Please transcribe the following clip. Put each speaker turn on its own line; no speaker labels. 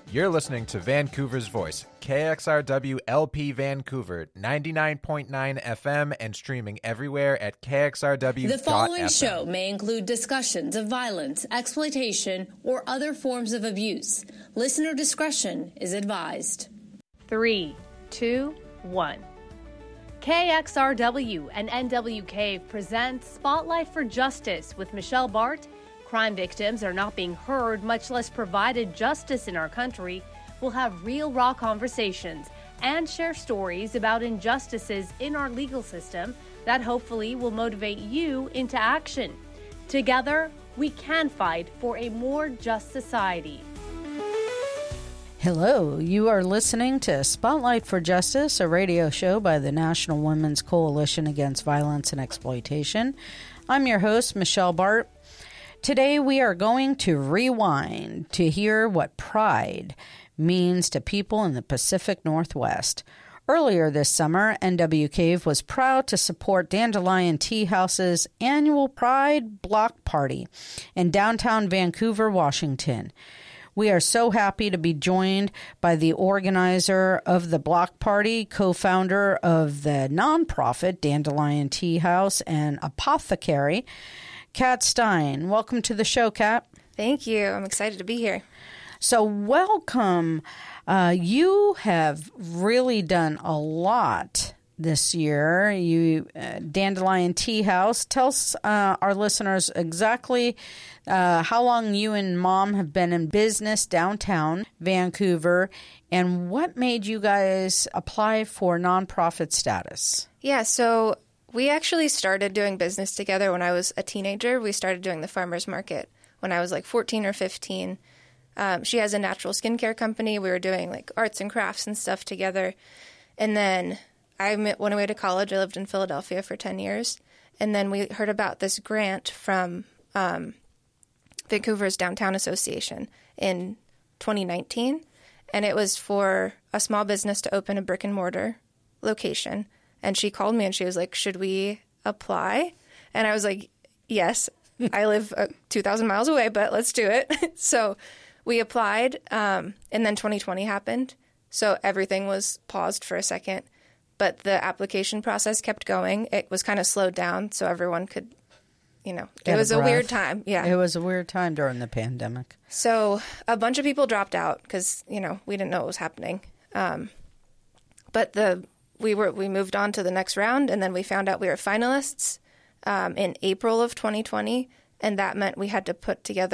You're listening to Vancouver's Voice, KXRW LP Vancouver, 99.9 FM and streaming everywhere at KXRW.FM.
The following show may include discussions of violence, exploitation, or other forms of abuse. Listener discretion is advised.
3, 2, 1. KXRW and NWK present Spotlight for Justice with Michelle Bart. Crime victims are not being heard, much less provided justice in our country. We'll have real, raw conversations and share stories about injustices in our legal system that hopefully will motivate you into action. Together, we can fight for a more just society.
Hello, you are listening to Spotlight for Justice, a radio show by the National Women's Coalition Against Violence and Exploitation. I'm your host, Michelle Bart. Today we are going to rewind to hear what pride means to people in the Pacific Northwest. Earlier this summer, NWK was proud to support Dandelion Tea House's annual Pride Block Party in downtown Vancouver, Washington. We are so happy to be joined by the organizer of the block party, co-founder of the nonprofit Dandelion Tea House, and apothecary, Kat Stein. Welcome to the show, Kat.
Thank you. I'm excited to be here.
So welcome. You have really done a lot this year. Dandelion Tea House. Tell us, our listeners exactly how long you and Mom have been in business downtown Vancouver, and what made you guys apply for nonprofit status?
Yeah, so we actually started doing business together when I was a teenager. We started doing the farmer's market when I was like 14 or 15. She has a natural skincare company. We were doing like arts and crafts and stuff together. And then I went away to college. I lived in Philadelphia for 10 years. And then we heard about this grant from Vancouver's Downtown Association in 2019. And it was for a small business to open a brick and mortar location. And she called me and she was like, should we apply? And I was like, yes, I live 2,000 miles away, but let's do it. So we applied, and then 2020 happened. So everything was paused for a second, but the application process kept going. It was kind of slowed down so everyone could, it was a weird time. Yeah.
It was a weird time during the pandemic.
So a bunch of people dropped out because, we didn't know what was happening. But we moved on to the next round, and then we found out we were finalists in April of 2020, and that meant we had to put together